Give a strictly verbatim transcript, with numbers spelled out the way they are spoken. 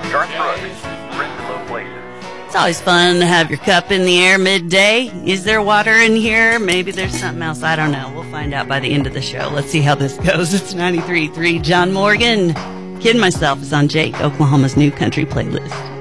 Garth Brooks, Written in Low Places. It's always fun to have your cup in the air midday. Is there water in here? Maybe there's something else. I don't know. We'll find out by the end of the show. Let's see how this goes. It's ninety-three point three John Morgan. Kidding Myself is on Jake, Oklahoma's new country playlist.